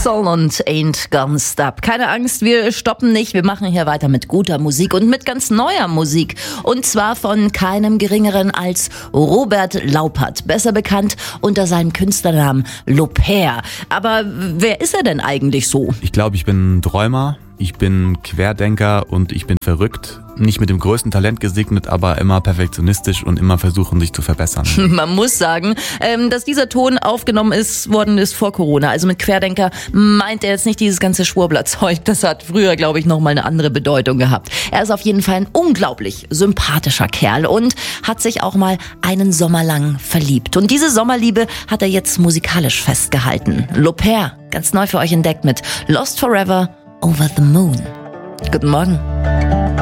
Axel und Ain't Gonna Stop. Keine Angst, wir stoppen nicht. Wir machen hier weiter mit guter Musik und mit ganz neuer Musik. Und zwar von keinem Geringeren als Robert Laupert, besser bekannt unter seinem Künstlernamen Loper. Aber wer ist er denn eigentlich so? Ich glaube, ich bin ein Träumer. Ich bin Querdenker und ich bin verrückt. Nicht mit dem größten Talent gesegnet, aber immer perfektionistisch und immer versuchen, sich zu verbessern. Man muss sagen, dass dieser Ton aufgenommen worden ist vor Corona. Also mit Querdenker meint er jetzt nicht dieses ganze Schwurblerzeug. Das hat früher, glaube ich, nochmal eine andere Bedeutung gehabt. Er ist auf jeden Fall ein unglaublich sympathischer Kerl und hat sich auch mal einen Sommer lang verliebt. Und diese Sommerliebe hat er jetzt musikalisch festgehalten. Loper, ganz neu für euch entdeckt mit Lost Forever Over the Moon. Guten Morgen.